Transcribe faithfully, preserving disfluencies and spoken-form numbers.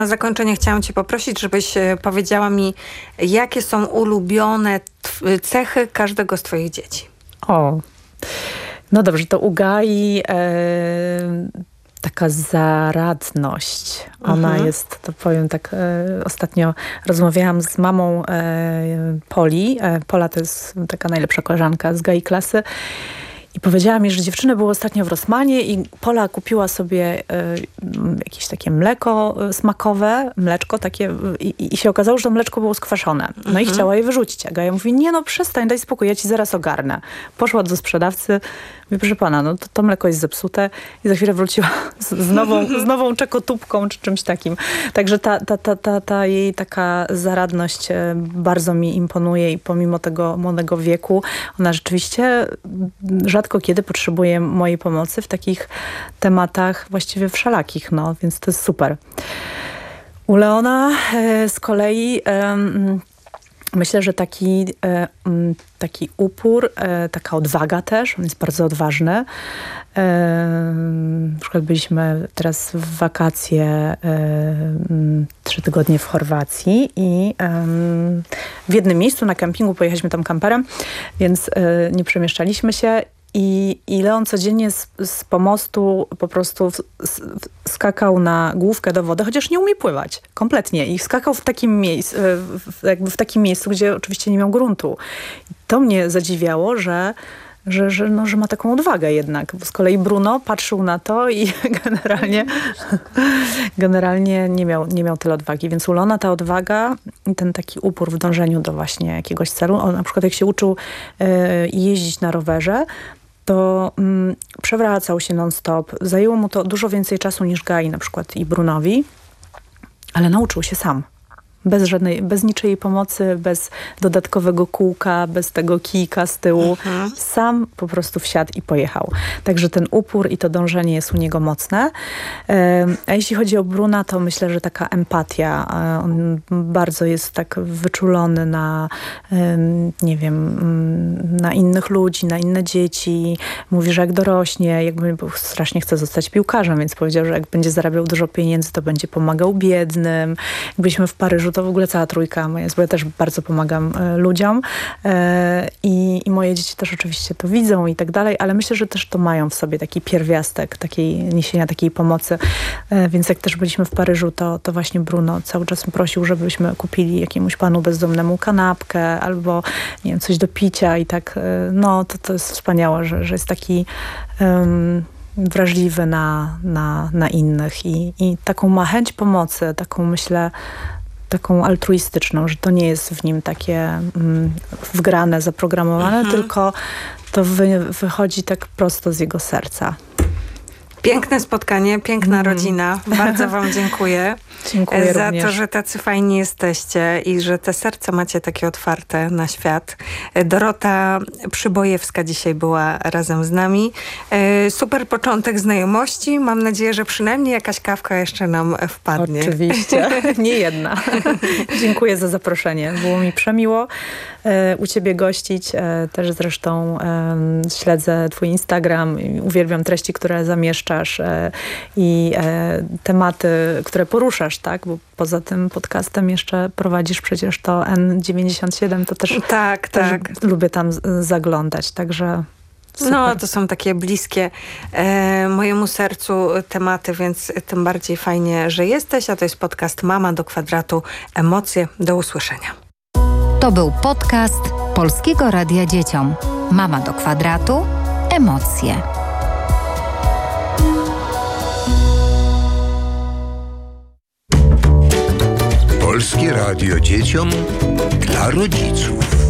Na zakończenie chciałam cię poprosić, żebyś powiedziała mi, jakie są ulubione cechy każdego z twoich dzieci. O, no dobrze, to u Gai e, taka zaradność. Ona mhm. jest, to powiem tak, e, ostatnio rozmawiałam z mamą e, Poli. E, Pola to jest taka najlepsza koleżanka z Gai klasy. I powiedziała mi, że dziewczyny były ostatnio w Rossmanie i Pola kupiła sobie y, jakieś takie mleko smakowe, mleczko takie i, i się okazało, że to mleczko było skwaszone. No mhm. i chciała je wyrzucić. A Gaja mówi, nie no przestań, daj spokój, ja ci zaraz ogarnę. Poszła do sprzedawcy, mówi, proszę pana, no to, to mleko jest zepsute i za chwilę wróciła z, z, nową, z nową czekotubką czy czymś takim. Także ta, ta, ta, ta, ta jej taka zaradność bardzo mi imponuje i pomimo tego młodego wieku, ona rzeczywiście rzadko kiedy potrzebuje mojej pomocy w takich tematach właściwie wszelakich, no, więc to jest super. U Leona e, z kolei e, myślę, że taki, e, taki upór, e, taka odwaga też, on jest bardzo odważny. E, na przykład byliśmy teraz w wakacje e, trzy tygodnie w Chorwacji i e, w jednym miejscu na kempingu pojechaliśmy tam kamperem, więc e, nie przemieszczaliśmy się. I, I Leon codziennie z, z pomostu po prostu w, z, skakał na główkę do wody, chociaż nie umie pływać kompletnie. I skakał w takim, miejscu, w, jakby w takim miejscu, gdzie oczywiście nie miał gruntu. I to mnie zadziwiało, że, że, że, no, że ma taką odwagę jednak. Bo z kolei Bruno patrzył na to i generalnie, generalnie nie, miał, nie miał tyle odwagi. Więc u Leona ta odwaga i ten taki upór w dążeniu do właśnie jakiegoś celu. On na przykład jak się uczył y, jeździć na rowerze, to mm, przewracał się non-stop. Zajęło mu to dużo więcej czasu niż Gai na przykład i Brunowi, ale nauczył się sam. Bez żadnej, bez niczyjej pomocy, bez dodatkowego kółka, bez tego kijka z tyłu. Mhm. Sam po prostu wsiadł i pojechał. Także ten upór i to dążenie jest u niego mocne. A jeśli chodzi o Bruna, to myślę, że taka empatia. On bardzo jest tak wyczulony na, nie wiem, na innych ludzi, na inne dzieci. Mówi, że jak dorośnie, jakby strasznie chce zostać piłkarzem, więc powiedział, że jak będzie zarabiał dużo pieniędzy, to będzie pomagał biednym. Jak byliśmy w Paryżu, to w ogóle cała trójka moja jest, bo ja też bardzo pomagam e, ludziom e, i, i moje dzieci też oczywiście to widzą i tak dalej, ale myślę, że też to mają w sobie taki pierwiastek takiej niesienia takiej pomocy, e, więc jak też byliśmy w Paryżu, to, to właśnie Bruno cały czas prosił, żebyśmy kupili jakiemuś panu bezdomnemu kanapkę albo nie wiem, coś do picia i tak, e, no to, to jest wspaniałe, że, że jest taki um, wrażliwy na, na, na innych i, i taką ma chęć pomocy, taką myślę taką altruistyczną, że to nie jest w nim takie mm, wgrane, zaprogramowane, mhm. tylko to wy, wychodzi tak prosto z jego serca. Piękne spotkanie, piękna mm. rodzina. Bardzo wam dziękuję. Dziękuję za również. to, że tacy fajni jesteście i że te serca macie takie otwarte na świat. Dorota Przybojewska dzisiaj była razem z nami. Super początek znajomości. Mam nadzieję, że przynajmniej jakaś kawka jeszcze nam wpadnie. Oczywiście. Nie jedna. Dziękuję za zaproszenie. Było mi przemiło u ciebie gościć. Też zresztą śledzę twój Instagram. Uwielbiam treści, które zamieszczasz i tematy, które poruszasz, tak? Bo poza tym podcastem jeszcze prowadzisz przecież to N dziewięćdziesiąt siedem, to też, tak, też tak. lubię tam zaglądać, także super. No, to są takie bliskie e, mojemu sercu tematy, więc tym bardziej fajnie, że jesteś, a to jest podcast Mama do kwadratu. Emocje. Do usłyszenia. To był podcast Polskiego Radia Dzieciom. Mama do kwadratu. Emocje. Polskie Radio Dzieciom dla rodziców.